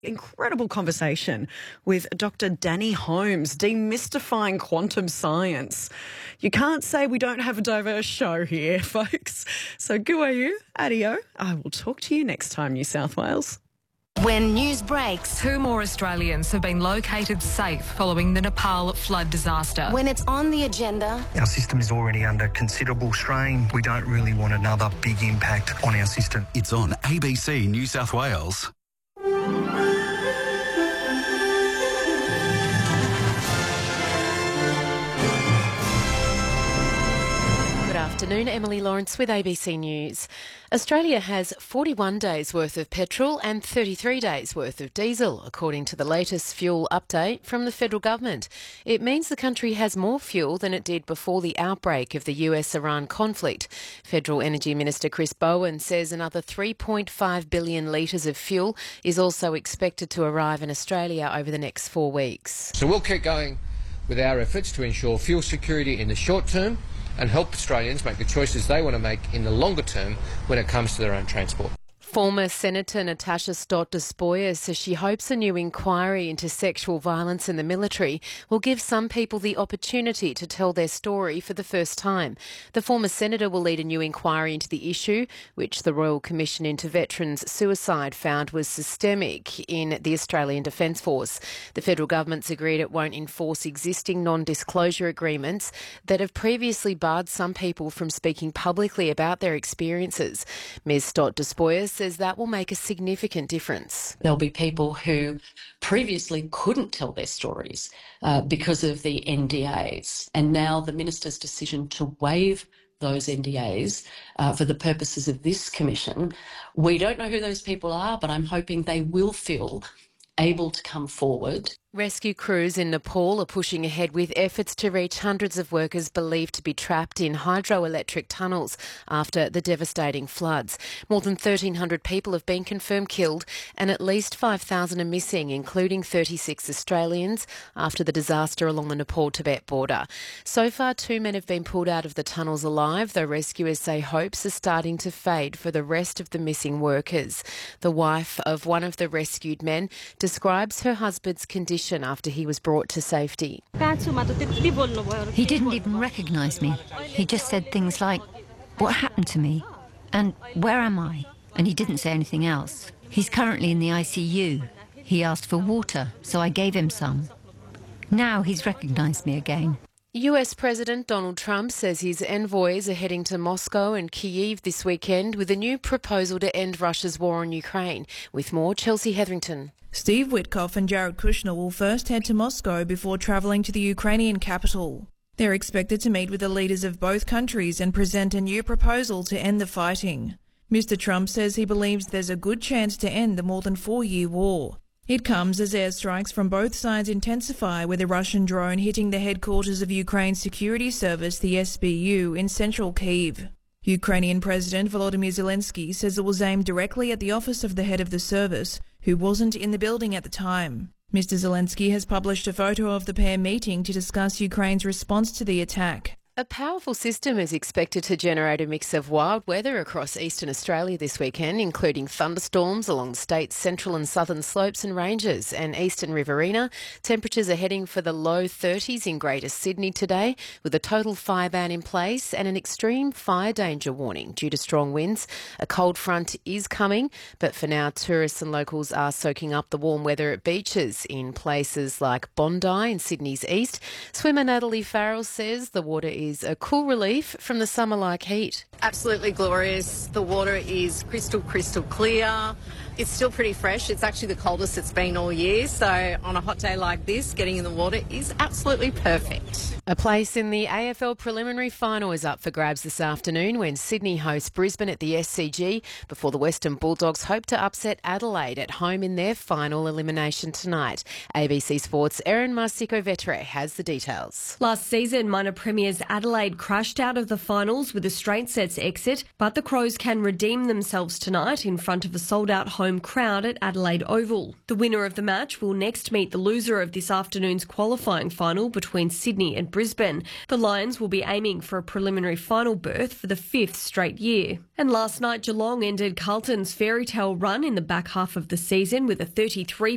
Incredible conversation with Dr. Danny Holmes, demystifying quantum science. You can't say we don't have a diverse show here, folks. So guayu, adio. I will talk to you next time, New South Wales. When news breaks, 2 more Australians have been located safe following the Nepal flood disaster. when it's on the agenda, Our system is already under considerable strain. We don't really want another big impact on our system. It's on ABC New South Wales. Good afternoon, Emily Lawrence with ABC News. Australia has 41 days worth of petrol and 33 days worth of diesel, according to the latest fuel update from the federal government. It means the country has more fuel than it did before the outbreak of the US-Iran conflict. Federal Energy Minister Chris Bowen says another 3.5 billion litres of fuel is also expected to arrive in Australia over the next 4 weeks. So we'll keep going with our efforts to ensure fuel security in the short term and help Australians make the choices they want to make in the longer term when it comes to their own transport. Former Senator Natasha Stott Despoja says she hopes a new inquiry into sexual violence in the military will give some people the opportunity to tell their story for the first time. The former senator will lead a new inquiry into the issue, which the Royal Commission into Veterans' Suicide found was systemic in the Australian Defence Force. The federal government's agreed it won't enforce existing non-disclosure agreements that have previously barred some people from speaking publicly about their experiences. Ms Stott Despoja says that will make a significant difference. There'll be people who previously couldn't tell their stories because of the NDAs, and now the minister's decision to waive those NDAs for the purposes of this commission. We don't know who those people are, but I'm hoping they will feel able to come forward. Rescue crews in Nepal are pushing ahead with efforts to reach hundreds of workers believed to be trapped in hydroelectric tunnels after the devastating floods. More than 1,300 people have been confirmed killed and at least 5,000 are missing, including 36 Australians, after the disaster along the Nepal-Tibet border. So far, 2 men have been pulled out of the tunnels alive, though rescuers say hopes are starting to fade for the rest of the missing workers. The wife of one of the rescued men describes her husband's condition after he was brought to safety. He didn't even recognise me. He just said things like, "What happened to me?" and "Where am I?" And he didn't say anything else. He's currently in the ICU. He asked for water, so I gave him some. Now he's recognised me again. US President Donald Trump says his envoys are heading to Moscow and Kyiv this weekend with a new proposal to end Russia's war on Ukraine. With more, Chelsea Hetherington. Steve Witkoff and Jared Kushner will first head to Moscow before travelling to the Ukrainian capital. They're expected to meet with the leaders of both countries and present a new proposal to end the fighting. Mr. Trump says he believes there's a good chance to end the more than 4-year war. It comes as airstrikes from both sides intensify, with a Russian drone hitting the headquarters of Ukraine's security service, the SBU, in central Kyiv. Ukrainian President Volodymyr Zelensky says it was aimed directly at the office of the head of the service, who wasn't in the building at the time. Mr. Zelensky has published a photo of the pair meeting to discuss Ukraine's response to the attack. A powerful system is expected to generate a mix of wild weather across eastern Australia this weekend, including thunderstorms along the state's central and southern slopes and ranges and eastern Riverina. Temperatures are heading for the low 30s in Greater Sydney today, with a total fire ban in place and an extreme fire danger warning due to strong winds. A cold front is coming, but for now, tourists and locals are soaking up the warm weather at beaches in places like Bondi in Sydney's east. Swimmer Natalie Farrell says the water is a cool relief from the summer-like heat. Absolutely glorious. The water is crystal clear. It's still pretty fresh. It's actually the coldest it's been all year. So on a hot day like this, getting in the water is absolutely perfect. A place in the AFL preliminary final is up for grabs this afternoon when Sydney hosts Brisbane at the SCG before the Western Bulldogs hope to upset Adelaide at home in their final elimination tonight. ABC Sports' Erin Marsico-Vetere has the details. Last season, minor premiers Adelaide crashed out of the finals with a straight sets exit, but the Crows can redeem themselves tonight in front of a sold-out home crowd at Adelaide Oval. The winner of the match will next meet the loser of this afternoon's qualifying final between Sydney and Brisbane. The Lions will be aiming for a preliminary final berth for the 5th straight year. And last night, Geelong ended Carlton's fairy tale run in the back half of the season with a 33